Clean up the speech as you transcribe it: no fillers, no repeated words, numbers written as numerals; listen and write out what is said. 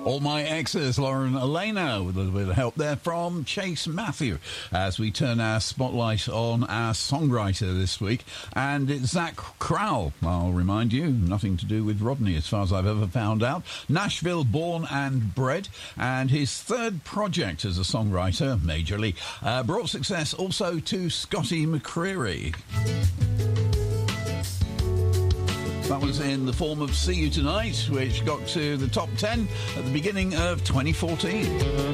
All My Exes, Lauren Elena, with a little bit of help there from Chase Matthew, as we turn our spotlight on our songwriter this week, and it's Zach Crowell. I'll remind you, nothing to do with Rodney as far as I've ever found out. Nashville born and bred, and his third project as a songwriter, majorly, brought success also to Scotty McCreery. That was in the form of See You Tonight, which got to the top 10 at the beginning of 2014.